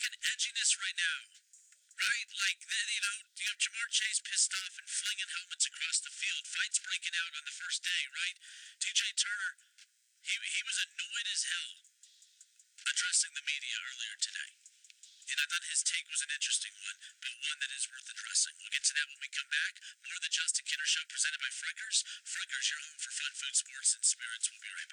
fucking edginess right now. Right? Like, you have Jamar Chase pissed off and flinging helmets across the field, fights breaking out on the first day, right? DJ Turner, he was annoyed as hell addressing the media earlier today. And I thought his take was an interesting one, but one that is worth addressing. We'll get to that when we come back. More of the Justin Kinner Show presented by Frickers. Frickers, your home for fun, food, sports, and spirits. We'll be right back.